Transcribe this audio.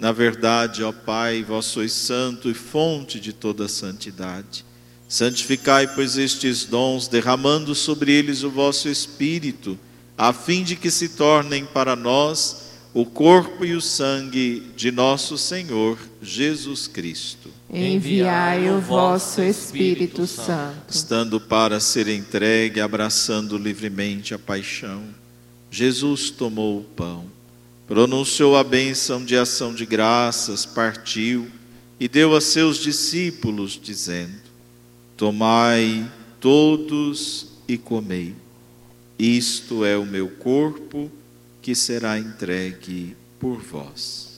Na verdade, ó Pai, vós sois santo e fonte de toda santidade. Santificai, pois, estes dons, derramando sobre eles o vosso Espírito, a fim de que se tornem para nós o corpo e o sangue de nosso Senhor Jesus Cristo. Enviai o vosso Espírito Santo. Estando para ser entregue, abraçando livremente a paixão, Jesus tomou o pão, pronunciou a bênção de ação de graças, partiu e deu a seus discípulos, dizendo: tomai todos e comei. Isto é o meu corpo, que será entregue por vós.